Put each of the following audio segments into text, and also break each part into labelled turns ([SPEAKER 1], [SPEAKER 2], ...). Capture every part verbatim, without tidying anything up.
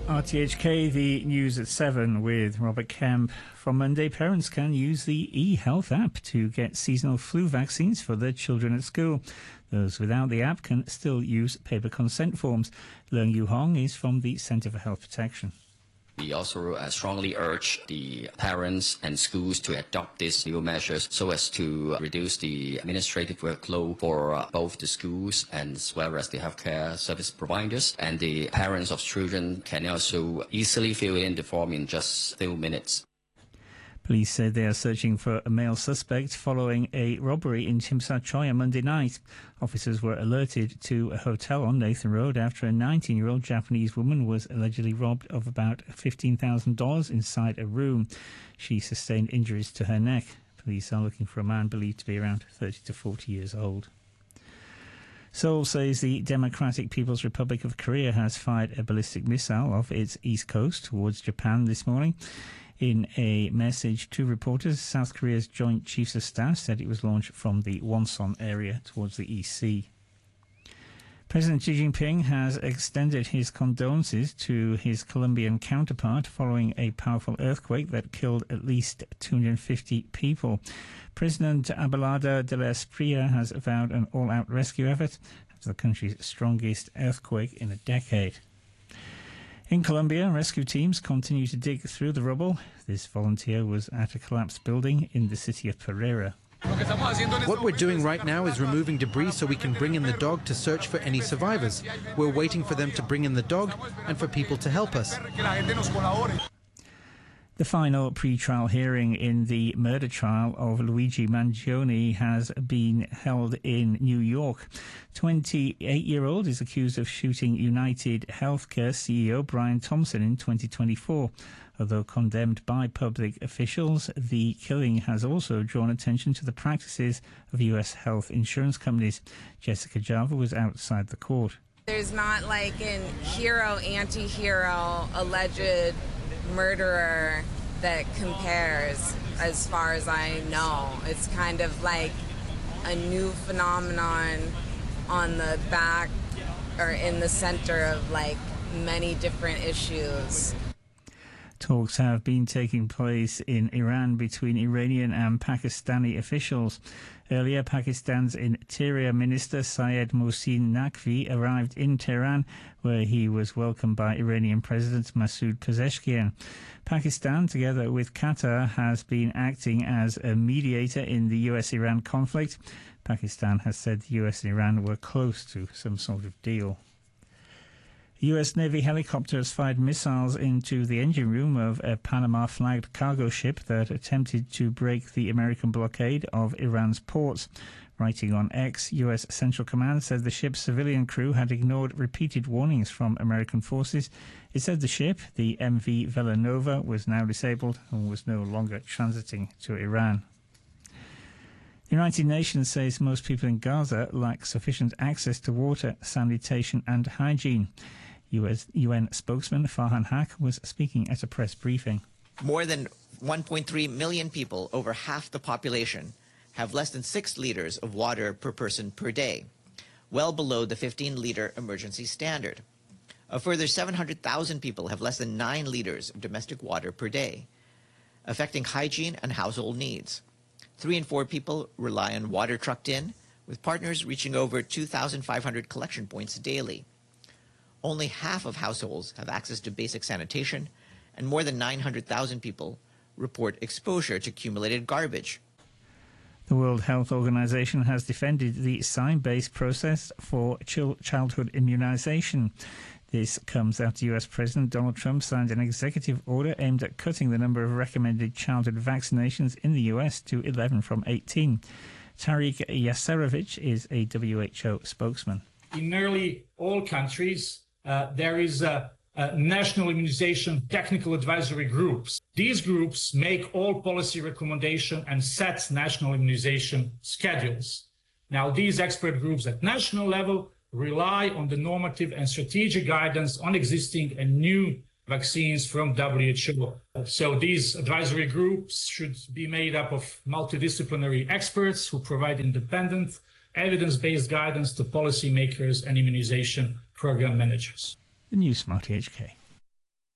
[SPEAKER 1] R T H K, the news at seven with Robert Kemp. From Monday, parents can use the eHealth app to get seasonal flu vaccines for their children at school. Those without the app can still use paper consent forms. Leung Yu Hong is from the Centre for Health Protection.
[SPEAKER 2] We also uh, strongly urge the parents and schools to adopt these new measures so as to reduce the administrative workload for uh, both the schools and as well as the healthcare service providers. And the parents of children can also easily fill in the form in just a few minutes.
[SPEAKER 1] Police said they are searching for a male suspect following a robbery in Tsim Sha Tsui on Monday night. Officers were alerted to a hotel on Nathan Road after a nineteen-year-old Japanese woman was allegedly robbed of about fifteen thousand dollars inside a room. She sustained injuries to her neck. Police are looking for a man believed to be around thirty to forty years old. Seoul says the Democratic People's Republic of Korea has fired a ballistic missile off its east coast towards Japan this morning. In a message to reporters, South Korea's Joint Chiefs of Staff said it was launched from the Wonsan area towards the East Sea. President Xi Jinping has extended his condolences to his Colombian counterpart following a powerful earthquake that killed at least two hundred fifty people. President Abelardo de la Espriella has vowed an all-out rescue effort after the country's strongest earthquake in a decade. In Colombia, rescue teams continue to dig through the rubble. This volunteer was at a collapsed building in the city of Pereira.
[SPEAKER 3] What we're doing right now is removing debris so we can bring in the dog to search for any survivors. We're waiting for them to bring in the dog and for people to help us.
[SPEAKER 1] The final pre-trial hearing in the murder trial of Luigi Mangione has been held in New York. twenty-eight-year-old is accused of shooting United Healthcare C E O Brian Thompson in twenty twenty-four. Although condemned by public officials, the killing has also drawn attention to the practices of U S health insurance companies. Jessica Java was outside the court.
[SPEAKER 4] There's not like an hero, anti-hero, alleged murderer that compares, as far as I know. It's kind of like a new phenomenon on the back or in the center of like many different issues.
[SPEAKER 1] Talks have been taking place in Iran between Iranian and Pakistani officials. Earlier, Pakistan's Interior Minister Syed Mohsin Naqvi arrived in Tehran, where he was welcomed by Iranian President Masoud Pezeshkian. Pakistan, together with Qatar, has been acting as a mediator in the U S Iran conflict. Pakistan has said the U S and Iran were close to some sort of deal. A U S Navy helicopter has fired missiles into the engine room of a Panama-flagged cargo ship that attempted to break the American blockade of Iran's ports. Writing on X, U S Central Command said the ship's civilian crew had ignored repeated warnings from American forces. It said the ship, the M V Villanova, was now disabled and was no longer transiting to Iran. The United Nations says most people in Gaza lack sufficient access to water, sanitation and hygiene. U S U N spokesman Farhan Haq was speaking at a press briefing.
[SPEAKER 5] More than one point three million people, over half the population, have less than six liters of water per person per day, well below the fifteen liter emergency standard. A further seven hundred thousand people have less than nine liters of domestic water per day, affecting hygiene and household needs. Three in four people rely on water trucked in, with partners reaching over two thousand five hundred collection points daily. Only half of households have access to basic sanitation, and more than nine hundred thousand people report exposure to accumulated garbage.
[SPEAKER 1] The World Health Organization has defended the sign-based process for childhood immunization. This comes after U S President Donald Trump signed an executive order aimed at cutting the number of recommended childhood vaccinations in the U S to eleven from eighteen. Tariq Yaserovich is a W H O spokesman.
[SPEAKER 6] In nearly all countries, uh, there is a, a national immunization technical advisory groups. These groups make all policy recommendations and set national immunization schedules. Now, these expert groups at national level rely on the normative and strategic guidance on existing and new vaccines from W H O. So these advisory groups should be made up of multidisciplinary experts who provide independent, evidence-based guidance to policymakers and immunization program managers.
[SPEAKER 1] The News Smart H K.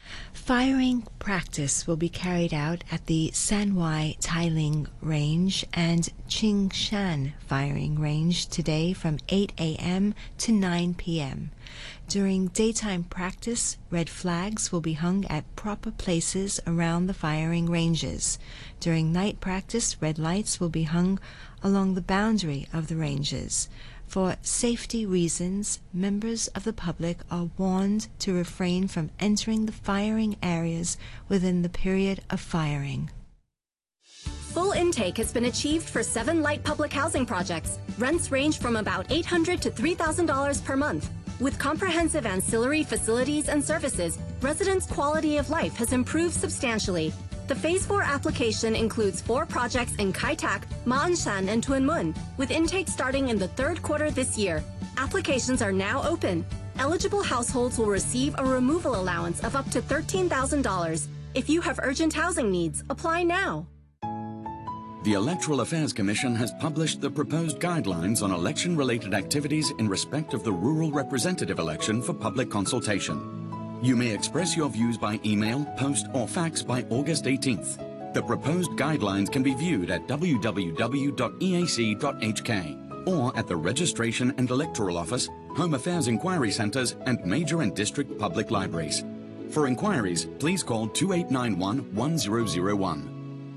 [SPEAKER 7] Firing practice will be carried out at the Sanwai Tailing Range and Qingshan Firing Range today from eight a m to nine p m During daytime practice, red flags will be hung at proper places around the firing ranges. During night practice, red lights will be hung along the boundary of the ranges. For safety reasons, members of the public are warned to refrain from entering the firing areas within the period of firing.
[SPEAKER 8] Full intake has been achieved for seven light public housing projects. Rents range from about eight hundred dollars to three thousand dollars per month. With comprehensive ancillary facilities and services, residents' quality of life has improved substantially. The Phase four application includes four projects in Kai Tak, Ma'anshan, and Tuen Mun, with intake starting in the third quarter this year. Applications are now open. Eligible households will receive a removal allowance of up to thirteen thousand dollars. If you have urgent housing needs, apply now.
[SPEAKER 9] The Electoral Affairs Commission has published the proposed guidelines on election-related activities in respect of the rural representative election for public consultation. You may express your views by email, post, or fax by August eighteenth. The proposed guidelines can be viewed at w w w dot e a c dot h k or at the Registration and Electoral Office, Home Affairs Inquiry Centres, and major and district public libraries. For inquiries, please call two eight nine one, one zero zero one.